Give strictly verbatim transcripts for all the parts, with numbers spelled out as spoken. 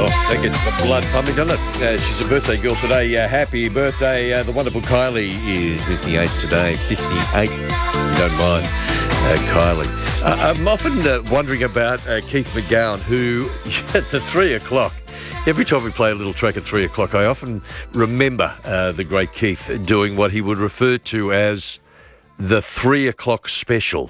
Oh, that gets the blood pumping, doesn't it? Uh, she's a birthday girl today. Uh, happy birthday. Uh, the wonderful Kylie is fifty-eight today. fifty-eight, if you don't mind, uh, Kylie. Uh, I'm often uh, wondering about uh, Keith McGowan, who at the three o'clock, every time we play a little track at three o'clock, I often remember uh, the great Keith doing what he would refer to as the three o'clock special.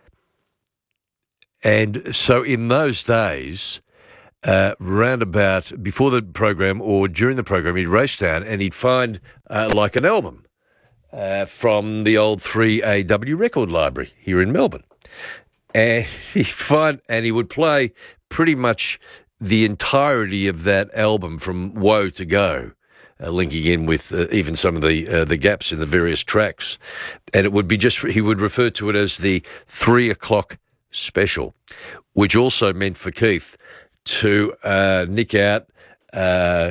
And so in those days, uh, round about before the program or during the program, he'd race down and he'd find uh, like an album uh, from the old three A W record library here in Melbourne. And he'd find, and he would play pretty much the entirety of that album from Woe to Go, uh, linking in with uh, even some of the uh, the gaps in the various tracks. And it would be just, he would refer to it as the three o'clock special, which also meant for Keith to uh, nick out, uh,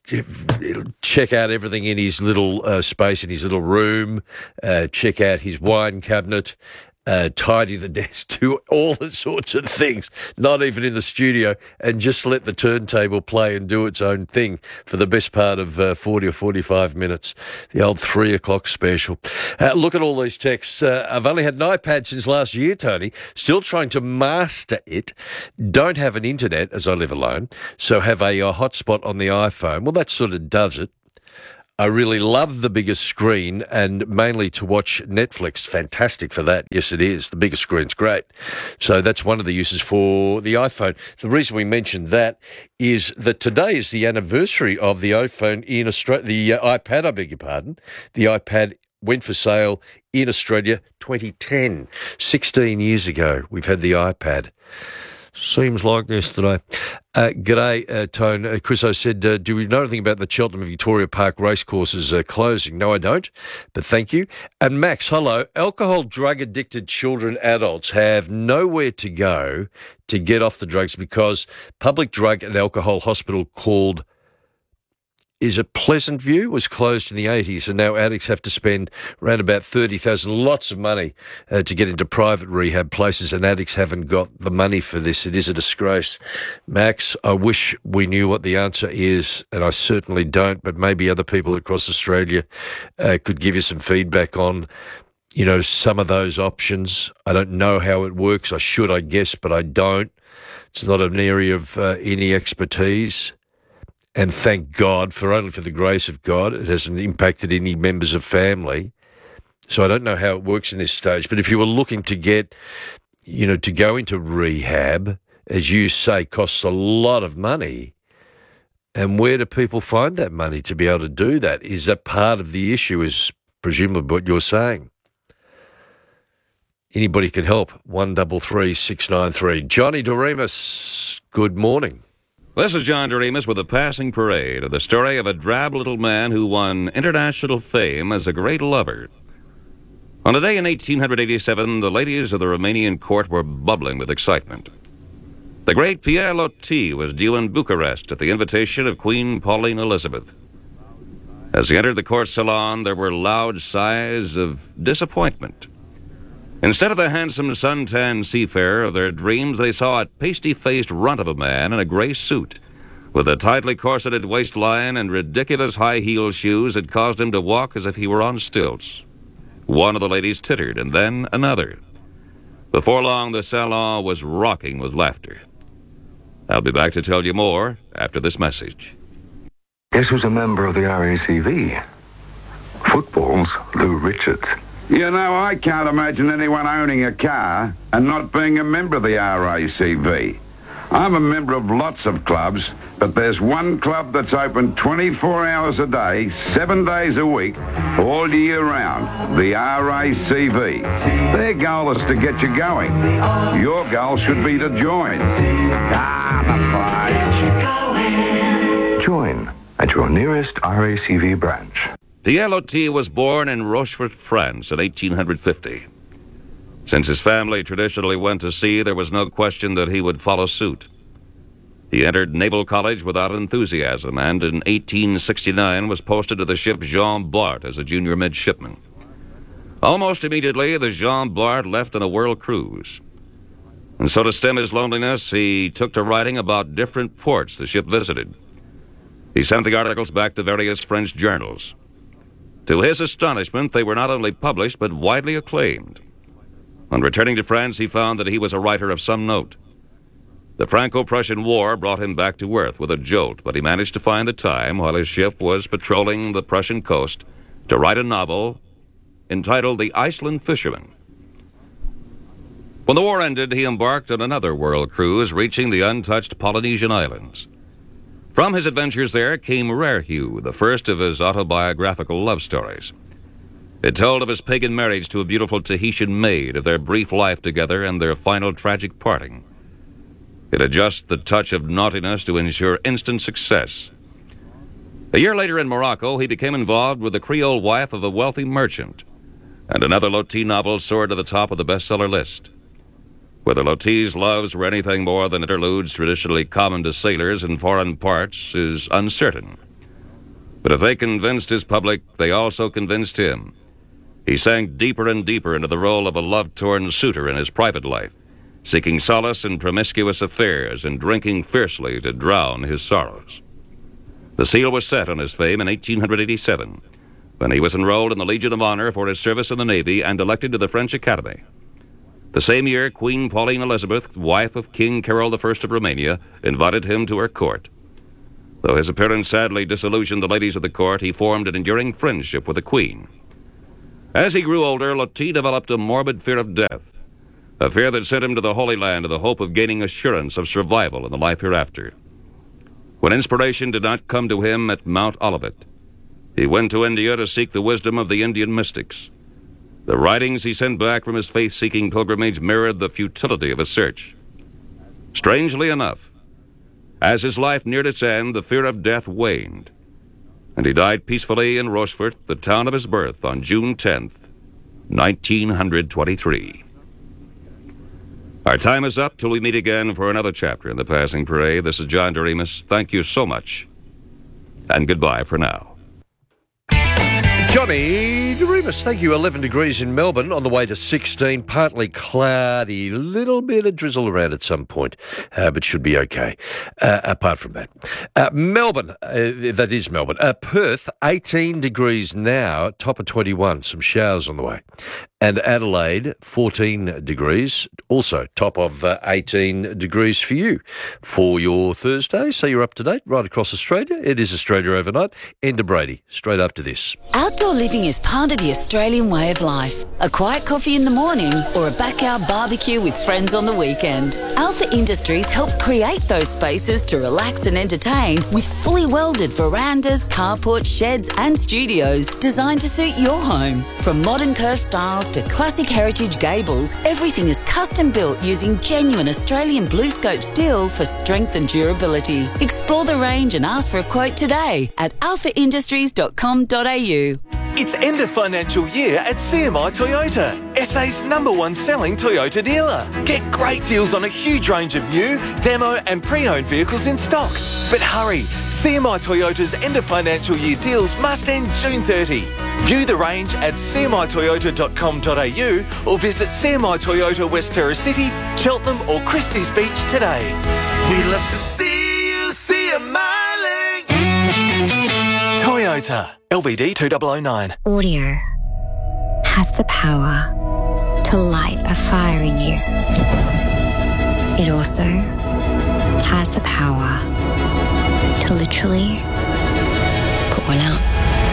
check out everything in his little uh, space, in his little room, uh, check out his wine cabinet, uh, tidy the desk, do all the sorts of things, not even in the studio, and just let the turntable play and do its own thing for the best part of uh, forty or forty-five minutes. The old three o'clock special. Uh, look at all these texts. Uh, I've only had an iPad since last year, Tony. Still trying to master it. Don't have an internet as I live alone, so have a, a hotspot on the iPhone. Well, that sort of does it. I really love the bigger screen and mainly to watch Netflix. Fantastic for that. Yes, it is. The bigger screen's great. So that's one of the uses for the iPhone. The reason we mentioned that is that today is the anniversary of the iPhone in Australia, the uh, iPad, I beg your pardon. The iPad went for sale in Australia twenty ten. sixteen years ago, we've had the iPad. Seems like yesterday. Uh, g'day, uh, Tone. Uh, Chris, I said, uh, do we know anything about the Cheltenham Victoria Park racecourses uh, closing? No, I don't, but thank you. And Max, hello. Alcohol, drug-addicted children, adults have nowhere to go to get off the drugs because public drug and alcohol hospital called is a Pleasant View was closed in the eighties, and now addicts have to spend around about thirty thousand dollars, lots of money, uh, to get into private rehab places, and addicts haven't got the money for this. It is a disgrace. Max, I wish we knew what the answer is, and I certainly don't, but maybe other people across Australia uh, could give you some feedback on, you know, some of those options. I don't know how it works. I should, I guess, but I don't. It's not an area of uh, any expertise. And thank God, for only for the grace of God, it hasn't impacted any members of family. So I don't know how it works in this stage. But if you were looking to get, you know, to go into rehab, as you say, costs a lot of money. And where do people find that money to be able to do that? Is that part of the issue, is presumably what you're saying? Anybody can help. one double three six nine three. Johnny Doremus, good morning. This is John Doremus with a passing parade of the story of a drab little man who won international fame as a great lover. On a day in eighteen eighty-seven, the ladies of the Romanian court were bubbling with excitement. The great Pierre Loti was due in Bucharest at the invitation of Queen Pauline Elizabeth. As he entered the court salon, there were loud sighs of disappointment. Instead of the handsome suntan seafarer of their dreams, they saw a pasty-faced runt of a man in a gray suit, with a tightly corseted waistline and ridiculous high-heeled shoes that caused him to walk as if he were on stilts. One of the ladies tittered, and then another. Before long, the salon was rocking with laughter. I'll be back to tell you more after this message. Guess who's a member of the R A C V? Football's Lou Richards. You know, I can't imagine anyone owning a car and not being a member of the R A C V. I'm a member of lots of clubs, but there's one club that's open twenty-four hours a day, seven days a week, all year round, the R A C V. Their goal is to get you going. Your goal should be to join. Ah, the prize. Join at your nearest R A C V branch. Pierre Loti was born in Rochefort, France in eighteen fifty. Since his family traditionally went to sea, there was no question that he would follow suit. He entered Naval College without enthusiasm and in eighteen sixty-nine was posted to the ship Jean Bart as a junior midshipman. Almost immediately, the Jean Bart left on a world cruise. And so to stem his loneliness, he took to writing about different ports the ship visited. He sent the articles back to various French journals. To his astonishment, they were not only published, but widely acclaimed. On returning to France, he found that he was a writer of some note. The Franco-Prussian War brought him back to earth with a jolt, but he managed to find the time, while his ship was patrolling the Prussian coast, to write a novel entitled The Iceland Fisherman. When the war ended, he embarked on another world cruise, reaching the untouched Polynesian islands. From his adventures there came Rare Hue, the first of his autobiographical love stories. It told of his pagan marriage to a beautiful Tahitian maid, of their brief life together and their final tragic parting. It had just the touch of naughtiness to ensure instant success. A year later in Morocco, he became involved with the Creole wife of a wealthy merchant, and another Loti novel soared to the top of the bestseller list. Whether Loti's loves were anything more than interludes traditionally common to sailors in foreign parts is uncertain. But if they convinced his public, they also convinced him. He sank deeper and deeper into the role of a love-torn suitor in his private life, seeking solace in promiscuous affairs and drinking fiercely to drown his sorrows. The seal was set on his fame in eighteen eighty-seven, when he was enrolled in the Legion of Honor for his service in the Navy and elected to the French Academy. The same year, Queen Pauline Elizabeth, wife of King Carol the First of Romania, invited him to her court. Though his appearance sadly disillusioned the ladies of the court, he formed an enduring friendship with the Queen. As he grew older, Loti developed a morbid fear of death, a fear that sent him to the Holy Land in the hope of gaining assurance of survival in the life hereafter. When inspiration did not come to him at Mount Olivet, he went to India to seek the wisdom of the Indian mystics. The writings he sent back from his faith-seeking pilgrimage mirrored the futility of his search. Strangely enough, as his life neared its end, the fear of death waned, and he died peacefully in Rochefort, the town of his birth, on June tenth, nineteen twenty-three. Our time is up till we meet again for another chapter in The Passing Parade. This is John Doremus. Thank you so much, and goodbye for now. Johnny Doremus, thank you. eleven degrees in Melbourne, on the way to sixteen. Partly cloudy, little bit of drizzle around at some point, uh, but should be okay. Uh, apart from that, uh, Melbourne, uh, that is Melbourne. Uh, Perth, eighteen degrees now, top of twenty-one. Some showers on the way. And Adelaide, fourteen degrees, also top of uh, eighteen degrees for you for your Thursday. So you're up to date right across Australia. It is Australia Overnight. Enda Brady, straight after this. Outdoor living is part of the Australian way of life. A quiet coffee in the morning or a backyard barbecue with friends on the weekend. Alpha Industries helps create those spaces to relax and entertain with fully welded verandas, carports, sheds and studios designed to suit your home. From modern curved styles to classic heritage gables, everything is custom built using genuine Australian BlueScope steel for strength and durability. Explore the range and ask for a quote today at alpha industries dot com dot a u. It's end of financial year at C M I Toyota, S A's number one selling Toyota dealer. Get great deals on a huge range of new, demo and pre-owned vehicles in stock. But hurry, C M I Toyota's end of financial year deals must end June thirtieth. View the range at c m i toyota dot com dot a u or visit C M I Toyota West Terra City, Cheltenham or Christie's Beach today. We love to see you C M I Link. Toyota, L V D two thousand nine. Audio has the power to light a fire in you. It also has the power to literally put one out.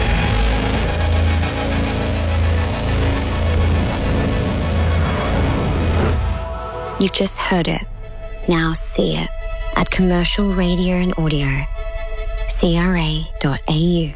You've just heard it. Now see it at Commercial Radio and Audio, c r a dot a u.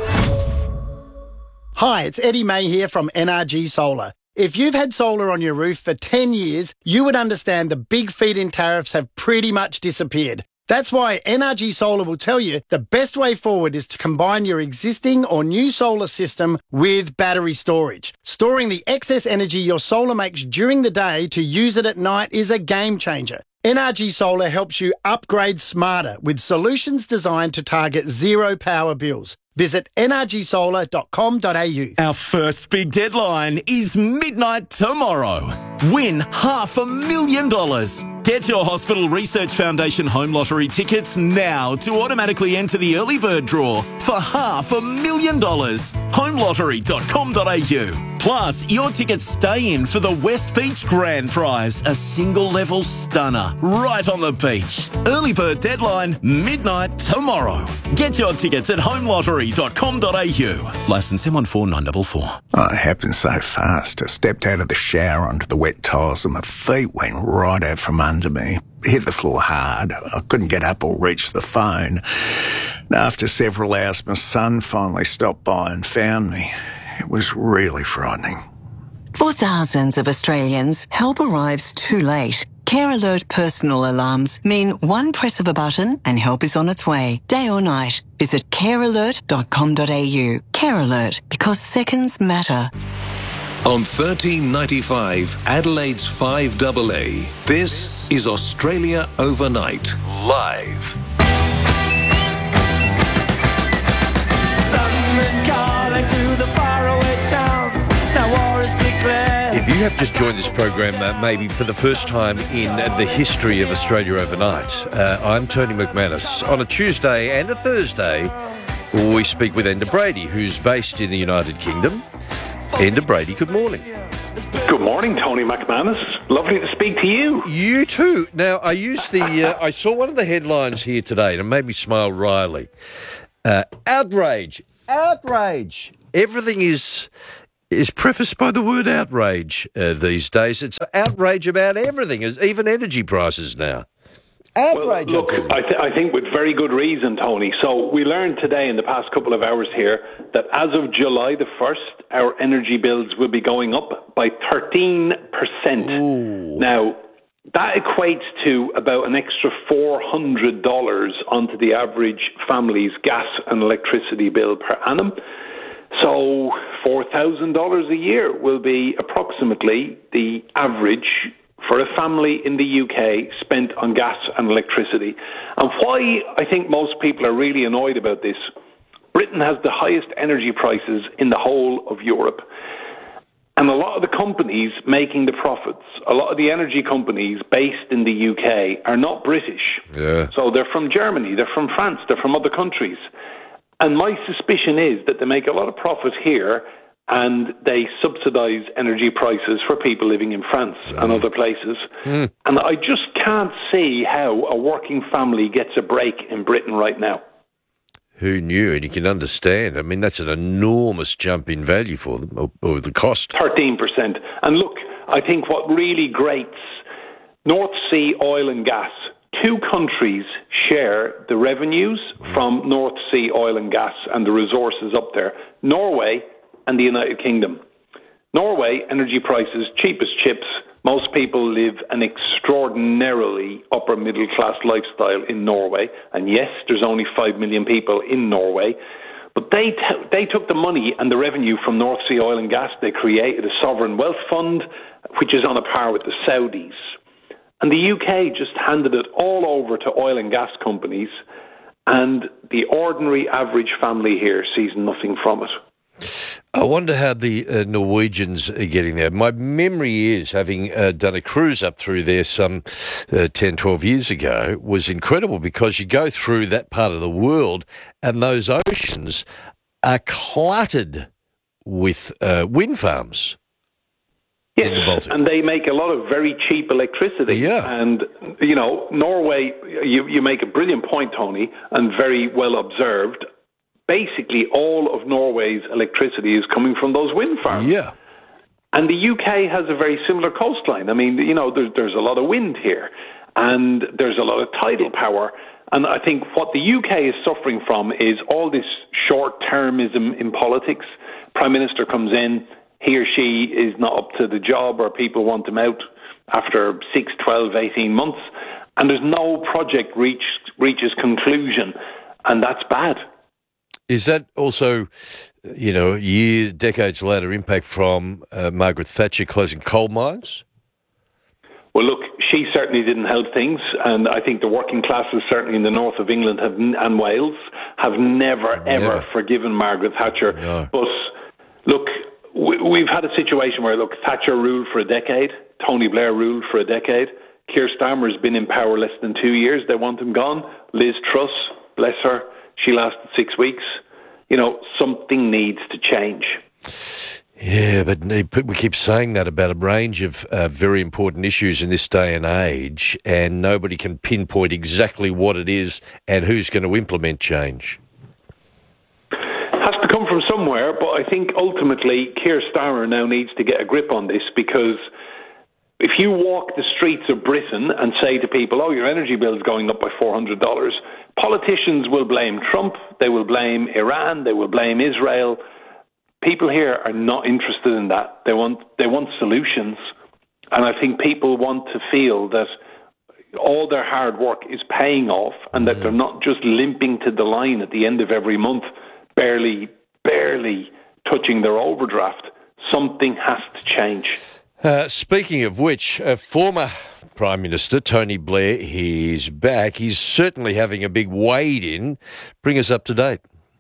Hi, it's Eddie May here from N R G Solar. If you've had solar on your roof for ten years, you would understand the big feed-in tariffs have pretty much disappeared. That's why N R G Solar will tell you the best way forward is to combine your existing or new solar system with battery storage. Storing the excess energy your solar makes during the day to use it at night is a game changer. N R G Solar helps you upgrade smarter with solutions designed to target zero power bills. Visit n r g solar dot com dot a u. Our first big deadline is midnight tomorrow. Win half a million dollars. Get your Hospital Research Foundation Home Lottery tickets now to automatically enter the early bird draw for half a million dollars. home lottery dot com dot a u. Plus, your tickets stay in for the West Beach Grand Prize, a single-level stunner right on the beach. Early bird deadline, midnight tomorrow. Get your tickets at home lottery dot com dot a u. Licence M one four nine four four. Oh, it happened so fast. I stepped out of the shower onto the wet tiles and my feet went right out from under me. Hit the floor hard. I couldn't get up or reach the phone. And after several hours, my son finally stopped by and found me. It was really frightening. For thousands of Australians, help arrives too late. Care Alert personal alarms mean one press of a button and help is on its way, day or night. Visit care alert dot com dot a u. Care Alert, because seconds matter. On thirteen ninety-five, Adelaide's five A A, this is Australia Overnight, live. If you have just joined this program, uh, maybe for the first time in uh, the history of Australia Overnight, uh, I'm Tony McManus. On a Tuesday and a Thursday, we speak with Enda Brady, who's based in the United Kingdom. Enda Brady, good morning. Good morning, Tony McManus. Lovely to speak to you. You too. Now, I used the. Uh, I saw one of the headlines here today, and it made me smile wryly. Uh, outrage, outrage. Everything is is prefaced by the word outrage uh, these days. It's outrage about everything, even energy prices now. Outrage. Well, look, I, th- I think with very good reason, Tony. So we learned today in the past couple of hours here that as of July the first, our energy bills will be going up by thirteen percent. Ooh. Now, that equates to about an extra four hundred dollars onto the average family's gas and electricity bill per annum. So four thousand dollars a year will be approximately the average for a family in the U K spent on gas and electricity. And why I think most people are really annoyed about this, Britain has the highest energy prices in the whole of Europe. And a lot of the companies making the profits, a lot of the energy companies based in the U K are not British. Yeah. So they're from Germany, they're from France, they're from other countries. And my suspicion is that they make a lot of profit here and they subsidise energy prices for people living in France mm. and other places. Mm. And I just can't see how a working family gets a break in Britain right now. Who knew? And you can understand. I mean, that's an enormous jump in value for them, or, or the cost. thirteen percent. And look, I think what really grates North Sea oil and gas, two countries share the revenues mm. from North Sea oil and gas and the resources up there. Norway and the United Kingdom. Norway, energy prices, cheap as chips. Most people live an extraordinarily upper middle class lifestyle in Norway. And yes, there's only five million people in Norway. But they t- they took the money and the revenue from North Sea oil and gas. They created a sovereign wealth fund, which is on a par with the Saudis. And the U K just handed it all over to oil and gas companies. And the ordinary average family here sees nothing from it. I wonder how the uh, Norwegians are getting there. My memory is, having uh, done a cruise up through there some uh, ten, twelve years ago, was incredible because you go through that part of the world and those oceans are cluttered with uh, wind farms. Yes, and they make a lot of very cheap electricity. Yeah. And, you know, Norway, you, you make a brilliant point, Tony, and very well observed. Basically, all of Norway's electricity is coming from those wind farms. Yeah. And the U K has a very similar coastline. I mean, you know, there's, there's a lot of wind here, and there's a lot of tidal power. And I think what the U K is suffering from is all this short-termism in politics. Prime Minister comes in, he or she is not up to the job, or people want him out after six, twelve, eighteen months, and there's no project reach, reaches conclusion, and that's bad. Is that also, you know, years, decades later impact from uh, Margaret Thatcher closing coal mines? Well, look, she certainly didn't help things, and I think the working classes, certainly in the north of England have, and Wales, have never, never. ever forgiven Margaret Thatcher. No. But look, we, we've had a situation where, look, Thatcher ruled for a decade, Tony Blair ruled for a decade, Keir Starmer's been in power less than two years. They want him gone. Liz Truss, bless her, she lasted six weeks. You know, something needs to change. Yeah, but we keep saying that about a range of uh, very important issues in this day and age, and nobody can pinpoint exactly what it is and who's going to implement change. Has to come from somewhere, but I think ultimately Keir Starmer now needs to get a grip on this, because if you walk the streets of Britain and say to people, oh, your energy bill is going up by four hundred dollars, politicians will blame Trump, they will blame Iran, they will blame Israel. People here are not interested in that. They want they want solutions. And I think people want to feel that all their hard work is paying off, and that they're not just limping to the line at the end of every month, barely, barely touching their overdraft. Something has to change. Uh, speaking of which, uh, former Prime Minister Tony Blair, he's back. He's certainly having a big wade-in. Bring us up to date.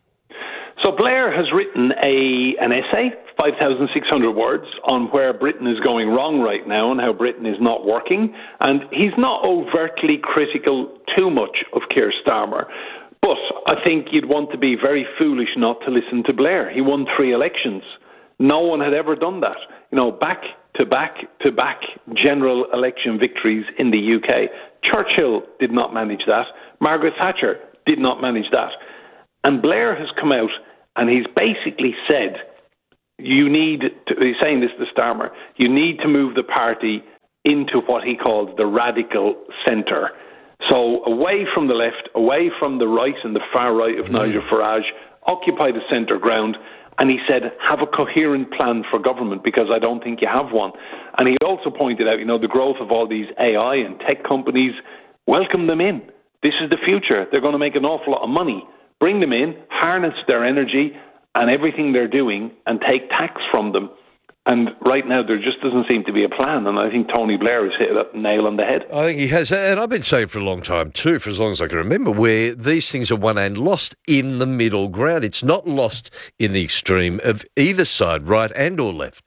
So Blair has written a an essay, five thousand six hundred words, on where Britain is going wrong right now and how Britain is not working. And he's not overtly critical too much of Keir Starmer. But I think you'd want to be very foolish not to listen to Blair. He won three elections. No one had ever done that. You know, back to back to back general election victories in the U K. Churchill did not manage that. Margaret Thatcher did not manage that. And Blair has come out and he's basically said, you need to, he's saying this to Starmer, you need to move the party into what he calls the radical centre. So away from the left, away from the right and the far right of mm. Nigel Farage, occupy the centre ground. And he said, have a coherent plan for government, because I don't think you have one. And he also pointed out, you know, the growth of all these A I and tech companies, welcome them in. This is the future. They're going to make an awful lot of money. Bring them in, harness their energy and everything they're doing, and take tax from them. And right now, there just doesn't seem to be a plan. And I think Tony Blair has hit that nail on the head. I think he has. And I've been saying for a long time, too, for as long as I can remember, where these things are won and lost in the middle ground. It's not lost in the extreme of either side, right and or left.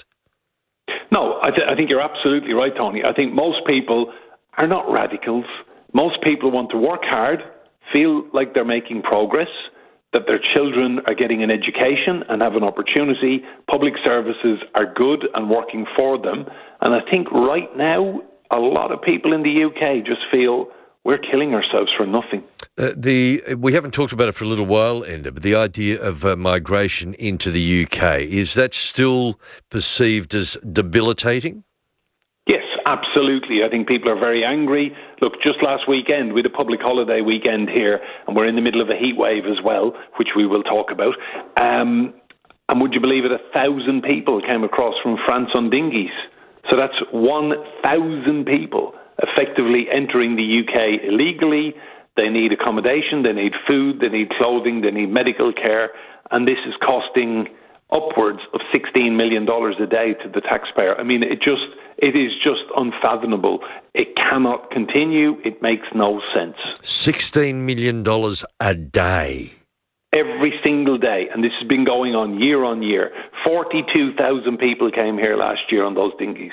No, I, th- I think you're absolutely right, Tony. I think most people are not radicals. Most people want to work hard, feel like they're making progress, that their children are getting an education and have an opportunity. Public services are good and working for them. And I think right now, a lot of people in the U K just feel we're killing ourselves for nothing. Uh, the we haven't talked about it for a little while, Enda, but the idea of uh, migration into the U K, is that still perceived as debilitating? Yes, absolutely. I think people are very angry. Look, just last weekend, we had a public holiday weekend here, and we're in the middle of a heat wave as well, which we will talk about. Um, and would you believe it, a thousand people came across from France on dinghies. So that's one thousand people effectively entering the U K illegally. They need accommodation, they need food, they need clothing, they need medical care, and this is costing upwards of sixteen million dollars a day to the taxpayer. I mean, it just it is just unfathomable. It cannot continue. It makes no sense. sixteen million dollars a day. Every single day. And this has been going on year on year. forty-two thousand people came here last year on those dinghies.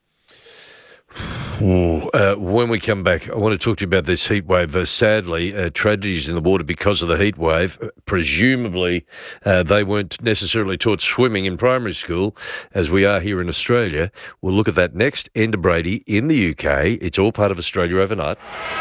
Uh, when we come back, I want to talk to you about this heat wave. Uh, sadly, uh, tragedies in the water because of the heat wave. Uh, presumably, uh, they weren't necessarily taught swimming in primary school, as we are here in Australia. We'll look at that next. Enda Brady in the U K. It's all part of Australia Overnight.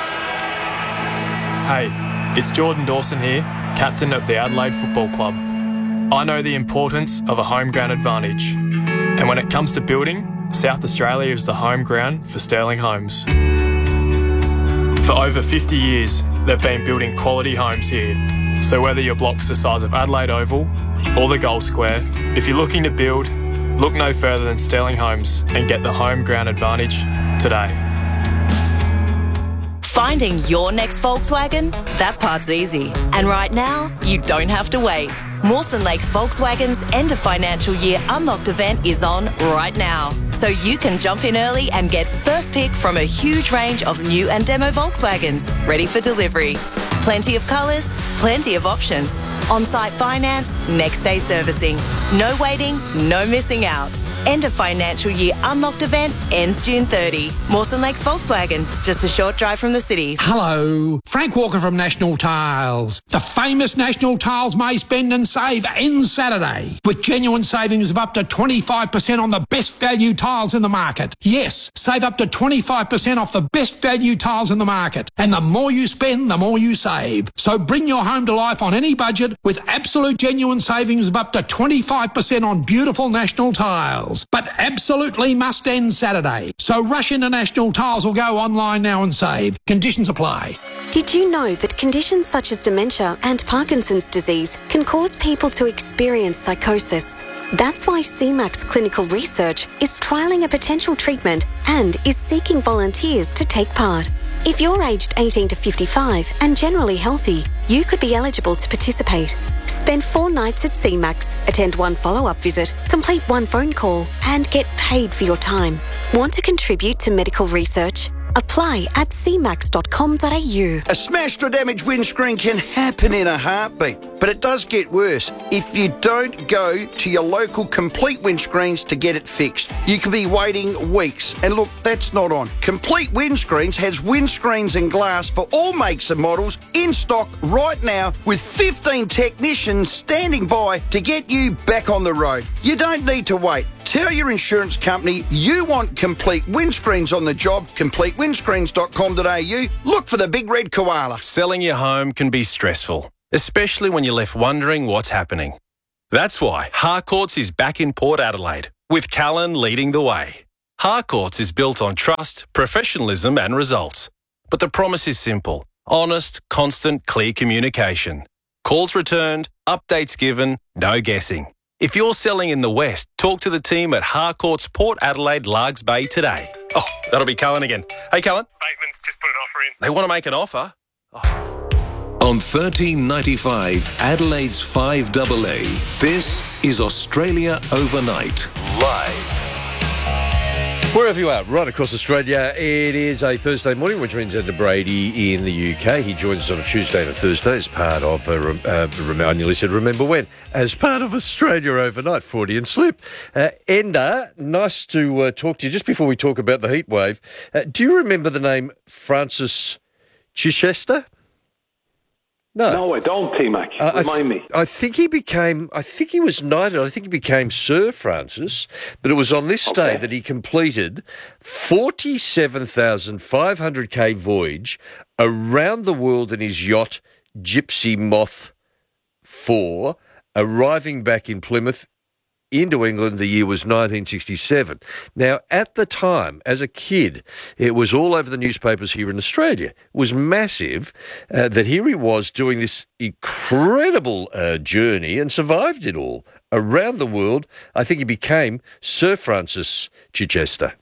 Hey, it's Jordan Dawson here, captain of the Adelaide Football Club. I know the importance of a home ground advantage. And when it comes to building, South Australia is the home ground for Sterling Homes. For over fifty years, they've been building quality homes here. So whether your block's the size of Adelaide Oval or the Gold Square, if you're looking to build, look no further than Sterling Homes and get the home ground advantage today. Finding your next Volkswagen? That part's easy. And right now, you don't have to wait. Mawson Lakes Volkswagen's end of financial year unlocked event is on right now. So you can jump in early and get first pick from a huge range of new and demo Volkswagens ready for delivery. Plenty of colours, plenty of options. On-site finance, next day servicing. No waiting, no missing out. End of financial year unlocked event ends June thirtieth. Mawson Lakes Volkswagen, just a short drive from the city. Hello, Frank Walker from National Tiles. The famous National Tiles May Spend and Save ends Saturday with genuine savings of up to twenty-five percent on the best value tiles in the market. Yes, save up to twenty-five percent off the best value tiles in the market. And the more you spend, the more you save. So bring your home to life on any budget with absolute genuine savings of up to twenty-five percent on beautiful National Tiles. But absolutely must end Saturday. So rush into National Tiles or go online now and save. Conditions apply. Did you know that conditions such as dementia and Parkinson's disease can cause people to experience psychosis? That's why C MAX Clinical Research is trialling a potential treatment and is seeking volunteers to take part. If you're aged eighteen to fifty-five and generally healthy, you could be eligible to participate. Spend four nights at C MAX, attend one follow-up visit, complete one phone call, and get paid for your time. Want to contribute to medical research? Apply at c max dot com dot a u. A smashed or damaged windscreen can happen in a heartbeat, but it does get worse if you don't go to your local Complete Windscreens to get it fixed. You could be waiting weeks, and look, that's not on. Complete Windscreens has windscreens and glass for all makes and models in stock right now with fifteen technicians standing by to get you back on the road. You don't need to wait. Tell your insurance company you want Complete Windscreens on the job. complete windscreens dot com dot a u. Look for the big red koala. Selling your home can be stressful, especially when you're left wondering what's happening. That's why Harcourts is back in Port Adelaide, with Callan leading the way. Harcourts is built on trust, professionalism and results. But the promise is simple: honest, constant, clear communication. Calls returned, updates given, no guessing. If you're selling in the West, talk to the team at Harcourts Port Adelaide Largs Bay today. Oh, that'll be Callan again. Hey, Callan. Bateman's just put an offer in. They want to make an offer? On thirteen ninety-five, Adelaide's five double A, this is Australia Overnight. Live. Wherever you are, right across Australia, it is a Thursday morning, which means Enda Brady in the U K. He joins us on a Tuesday and a Thursday as part of, uh, uh, I nearly said remember when, as part of Australia Overnight, Freudian slip. Uh, Enda, nice to uh, talk to you. Just before we talk about the heat wave, uh, do you remember the name Francis Chichester? No, no, I don't, T-Mac. Uh, Remind I th- me. I think he became, I think he was knighted, I think he became Sir Francis, but it was on this Okay. day that he completed forty-seven thousand five hundred k voyage around the world in his yacht Gypsy Moth four, arriving back in Plymouth into England. The year was nineteen sixty-seven. Now, at the time, as a kid, it was all over the newspapers here in Australia. It was massive uh, that here he was doing this incredible uh, journey and survived it all around the world. I think he became Sir Francis Chichester.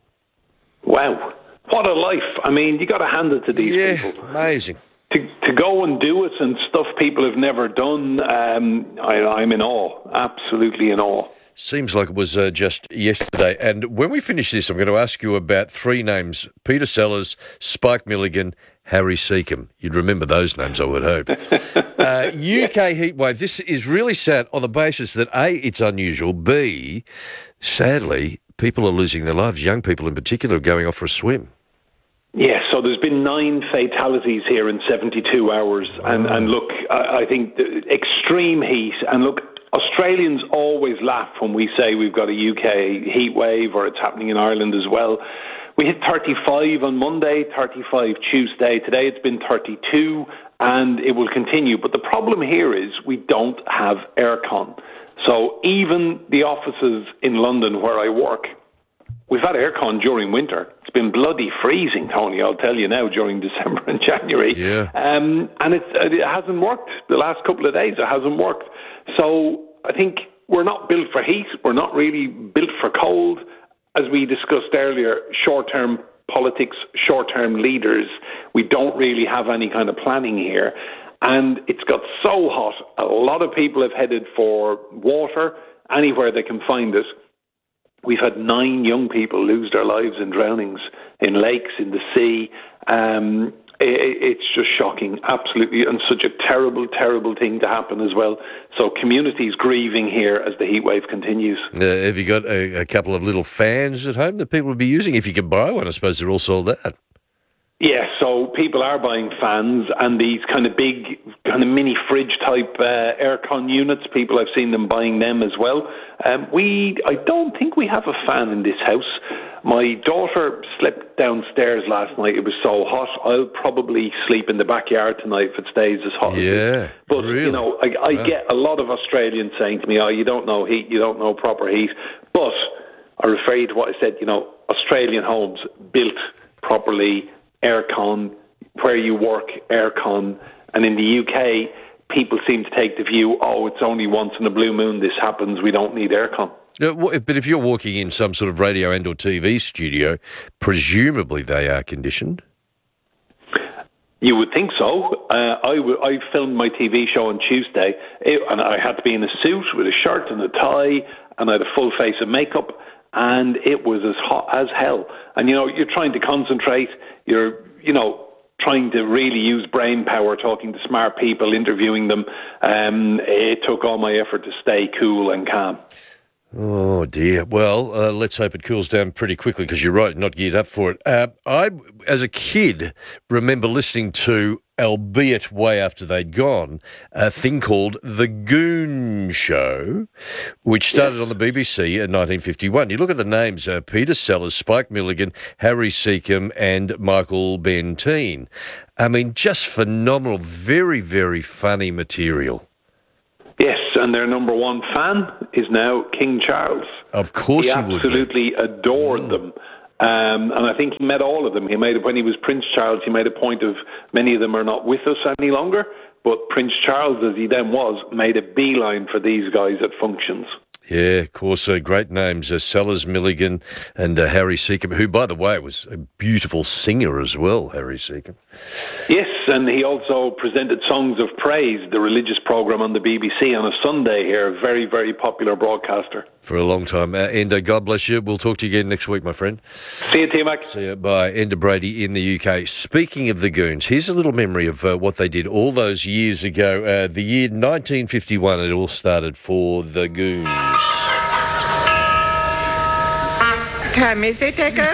Wow. What a life. I mean, you got to hand it to these yeah, people. Amazing. To, to go and do it and stuff people have never done, um, I, I'm in awe. Absolutely in awe. Seems like it was uh, just yesterday. And when we finish this, I'm going to ask you about three names: Peter Sellers, Spike Milligan, Harry Seacombe. You'd remember those names, I would hope. uh, U K heatwave. This is really sad on the basis that A, it's unusual, B, sadly, people are losing their lives. Young people in particular are going off for a swim. Yes, so there's been nine fatalities here in seventy-two hours. Wow. And, and look, I, I think the extreme heat, and look, Australians always laugh when we say we've got a U K heat wave or it's happening in Ireland as well. We hit thirty-five on Monday, thirty-five Tuesday. Today it's been thirty-two and it will continue. But the problem here is we don't have aircon. So even the offices in London where I work, we've had aircon during winter. It's been bloody freezing, Tony, I'll tell you now, during December and January. Yeah. Um, and it's, it hasn't worked. The last couple of days, it hasn't worked. So I think we're not built for heat. We're not really built for cold. As we discussed earlier, short-term politics, short-term leaders, we don't really have any kind of planning here. And it's got so hot. A lot of people have headed for water, anywhere they can find it. We've had nine young people lose their lives in drownings in lakes, in the sea. Um, it's just shocking, absolutely, and such a terrible, terrible thing to happen as well. So communities grieving here as the heat wave continues. Uh, have you got a, a couple of little fans at home that people will be using? If you can buy one, I suppose they're all sold out. Yeah, so people are buying fans and these kind of big, kind of mini fridge type uh, aircon units. People, I've seen them buying them as well. Um, we, I don't think we have a fan in this house. My daughter slept downstairs last night. It was so hot. I'll probably sleep in the backyard tonight if it stays as hot. Yeah, as it. But really? you know, I, I Wow. get a lot of Australians saying to me, "Oh, you don't know heat. You don't know proper heat." But I refer you to what I said. You know, Australian homes built properly. Aircon, where you work, aircon. And in the U K, people seem to take the view, oh, it's only once in a blue moon this happens, we don't need aircon. Uh, wha- But if you're walking in some sort of radio and or T V studio, presumably they are conditioned. You would think so. Uh, I, w- I filmed my T V show on Tuesday, it, and I had to be in a suit with a shirt and a tie, and I had a full face of makeup, and it was as hot as hell. And, you know, you're trying to concentrate, you're, you know, trying to really use brain power, talking to smart people, interviewing them. Um, it took all my effort to stay cool and calm. Oh, dear. Well, uh, let's hope it cools down pretty quickly because you're right, not geared up for it. Uh, I, as a kid, remember listening to, albeit way after they'd gone, a thing called The Goon Show, which started on the B B C in nineteen fifty-one. You look at the names, uh, Peter Sellers, Spike Milligan, Harry Seacombe and Michael Benteen. I mean, just phenomenal, very, very funny material. Yes, and their number one fan is now King Charles. Of course he he would be. absolutely adored them. Um, and I think he met all of them. He made when he was Prince Charles, he made a point of many of them are not with us any longer. But Prince Charles, as he then was, made a beeline for these guys at functions. Yeah, of course, uh, great names, uh, Sellers, Milligan and uh, Harry Seacombe, who, by the way, was a beautiful singer as well, Harry Seacombe. Yes, and he also presented Songs of Praise, the religious programme on the B B C on a Sunday here, a very, very popular broadcaster. For a long time. Uh, Enda, God bless you. We'll talk to you again next week, my friend. See you, T-Mac. See you. Bye. Enda Brady in the U K. Speaking of the Goons, here's a little memory of uh, what they did all those years ago. Uh, the year nineteen fifty-one, it all started for the Goons. Time is it, Echo?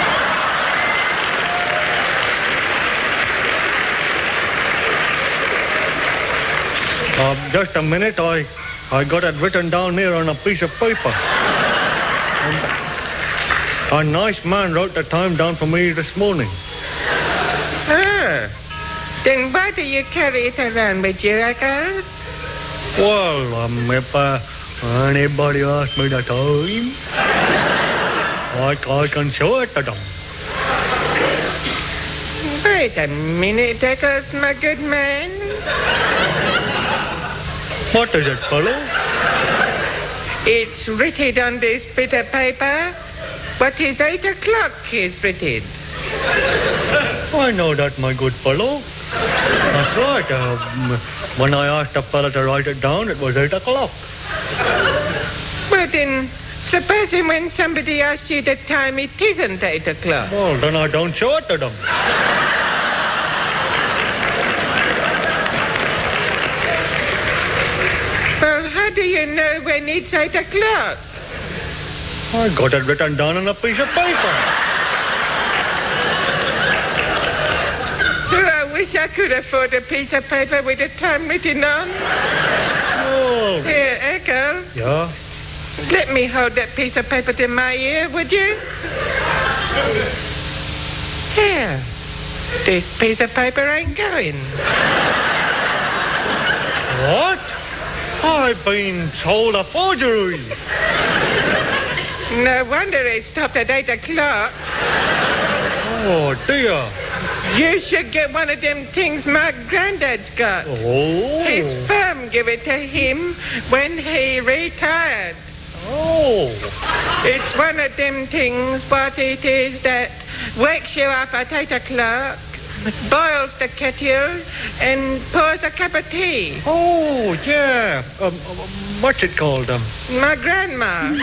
Um, just a minute, I, I got it written down here on a piece of paper. And a nice man wrote the time down for me this morning. Ah, then why do you carry it around with you, Echo? Well, um, if uh, anybody asks me the time, I, I can show it to them. Wait a minute, Echoes, my good man. What is it, fellow? It's written on this bit of paper, but it's eight o'clock is written. I know that, my good fellow. That's right. Um, when I asked the fella to write it down, it was eight o'clock. Well then, supposing when somebody asks you the time, it isn't eight o'clock. Well, then I don't show it to them. Well, how do you know when it's eight o'clock? I got it written down on a piece of paper. Oh, I wish I could afford a piece of paper with the time written on. Oh. Here, Echo. Yeah? Let me hold that piece of paper to my ear, would you? Here. This piece of paper ain't going. What? I've been told a forgery. No wonder it stopped at eight o'clock. Oh, dear. You should get one of them things my granddad's got. Oh. His firm gave it to him when he retired. Oh. It's one of them things, what it is, that wakes you up at eight o'clock, boils the kettle, and pours a cup of tea. Oh, yeah. Um, what's it called? Um? My grandma.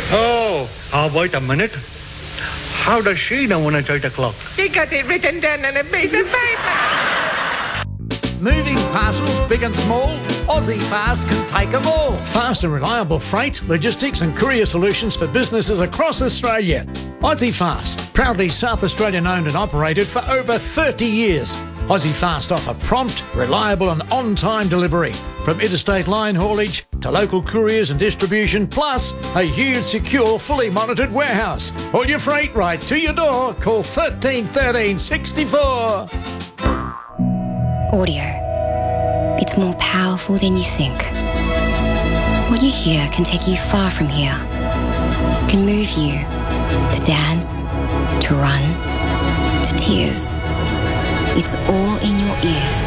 Oh, oh, wait a minute. How does she know when it's eight o'clock? She got it written down on a piece of paper. Moving parcels, big and small, Aussie Fast can take them all. Fast and reliable freight, logistics and courier solutions for businesses across Australia. Aussie Fast, proudly South Australian owned and operated for over thirty years. Aussie Fast offer prompt, reliable and on-time delivery, from interstate line haulage to local couriers and distribution, plus a huge, secure, fully monitored warehouse. All your freight right to your door. Call thirteen thirteen sixty-four. Audio. It's more powerful than you think. What you hear can take you far from here. Can move you to dance, to run, to tears. It's all in your ears.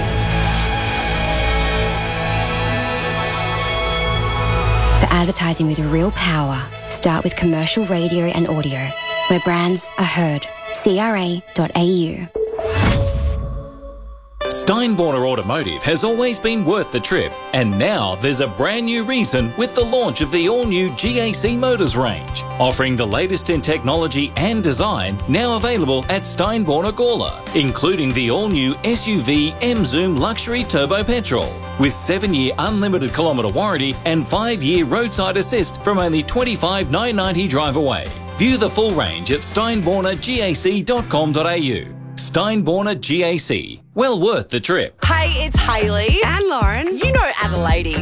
For advertising with real power, start with commercial radio and audio, where brands are heard. C R A dot A U. Steinborner Automotive has always been worth the trip, and now there's a brand new reason with the launch of the all-new G A C Motors range, offering the latest in technology and design, now available at Steinborner Gawler, including the all-new S U V M-Zoom Luxury Turbo Petrol, with seven-year unlimited kilometre warranty and five-year roadside assist from only twenty-five thousand nine hundred ninety drive away. View the full range at steinborner gac dot com dot a u. Steinborner G A C. Well worth the trip. Hey, it's Hayley. And Lauren. You know Adelaide